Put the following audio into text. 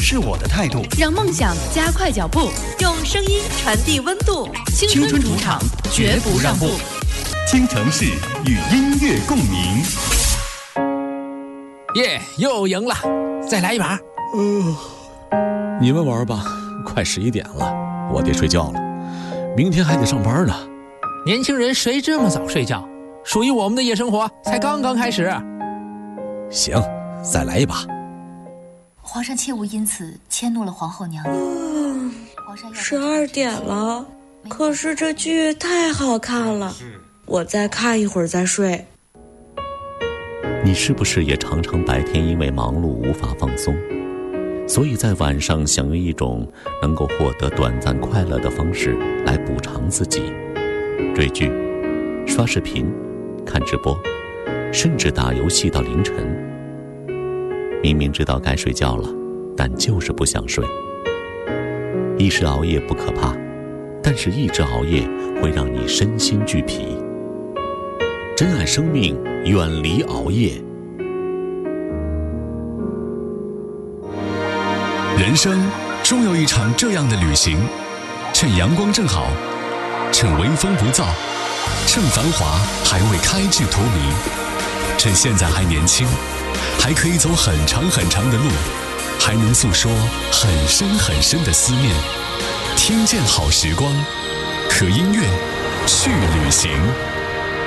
是我的态度， 让梦想加快脚步，用声音传递温度。青春主场，绝不让步。 京城市与音乐共鸣。 耶，又赢了，再来一把。 你们玩吧，快11点了，我得睡觉了，明天还得上班呢。 年轻人谁这么早睡觉？属于我们的夜生活才刚刚开始。 行，再来一把。 皇上切勿因此迁怒了皇后娘娘。 12点了，可是这剧太好看了，我再看一会儿再睡。 你是不是也常常白天因为忙碌无法放松，所以在晚上想用一种能够获得短暂快乐的方式来补偿自己？追剧、刷视频、看直播，甚至打游戏到凌晨。明明知道该睡觉了，但就是不想睡。一时熬夜不可怕，但是一直熬夜会让你身心俱疲。珍爱生命，远离熬夜。 人生终有一场这样的旅行，趁阳光正好，趁微风不燥，趁繁华还未开至荼蘼，趁现在还年轻，还可以走很长很长的路，还能诉说很深很深的思念。听见好时光，和音乐去旅行。